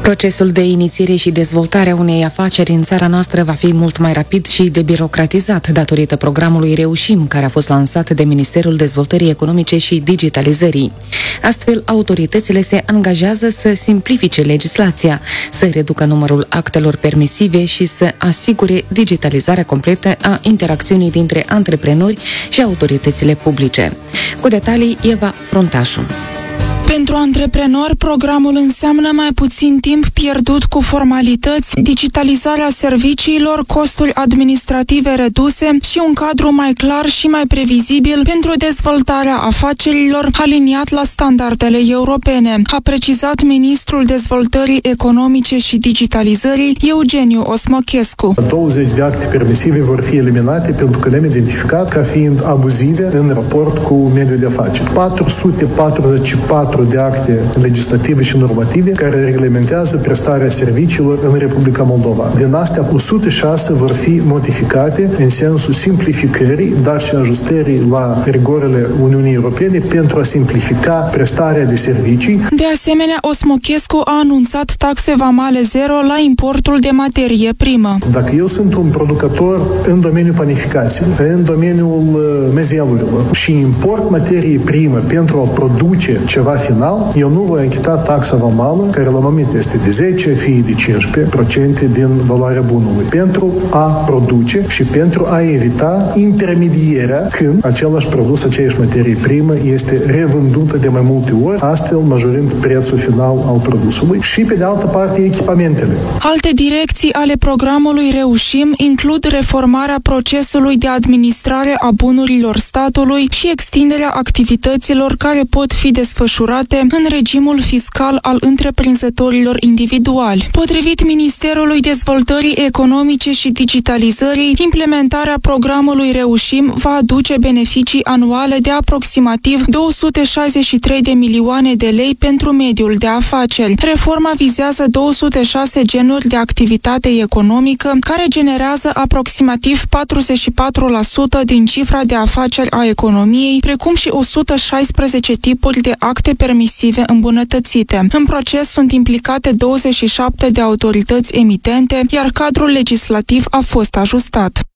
Procesul de inițiere și dezvoltare a unei afaceri în țara noastră va fi mult mai rapid și debirocratizat datorită programului Reușim, care a fost lansat de Ministerul Dezvoltării Economice și Digitalizării. Astfel, autoritățile se angajează să simplifice legislația, să reducă numărul actelor permisive și să asigure digitalizarea completă a interacțiunii dintre antreprenori și autoritățile publice. Cu detalii, Eva Fruntașu. Pentru antreprenori, programul înseamnă mai puțin timp pierdut cu formalități, digitalizarea serviciilor, costuri administrative reduse și un cadru mai clar și mai previzibil pentru dezvoltarea afacerilor aliniat la standardele europene, a precizat Ministrul Dezvoltării Economice și Digitalizării, Eugeniu Osmochescu. 20 de acte permisive vor fi eliminate pentru că le-am identificat ca fiind abuzive în raport cu mediul de afaceri. 444 de acte legislative și normative care reglementează prestarea serviciilor în Republica Moldova. Din astea, 106 vor fi modificate în sensul simplificării, dar și ajustării la rigorile Uniunii Europene pentru a simplifica prestarea de servicii. De asemenea, Osmochescu a anunțat taxe vamale zero la importul de materie primă. Dacă eu sunt un producător în domeniul panificației, în domeniul mezelurilor și import materie primă pentru a produce ceva final, eu nu voi achita taxa vamală, care la moment este de 10, fie de 15% din valoarea bunului, pentru a produce și pentru a evita intermedierea când același produs, aceeași materie primă este revândută de mai multe ori, astfel majorând prețul final al produsului și, pe de altă parte, echipamentele. Alte direcții ale programului Reușim includ reformarea procesului de administrare a bunurilor statului și extinderea activităților care pot fi desfășurate în regimul fiscal al întreprinzătorilor individuali. Potrivit Ministerului Dezvoltării Economice și Digitalizării, implementarea programului Reușim va aduce beneficii anuale de aproximativ 263 de milioane de lei pentru mediul de afaceri. Reforma vizează 206 genuri de activitate economică care generează aproximativ 44% din cifra de afaceri a economiei, precum și 116 tipuri de acte permisive îmbunătățite. În proces sunt implicate 27 de autorități emitente, iar cadrul legislativ a fost ajustat.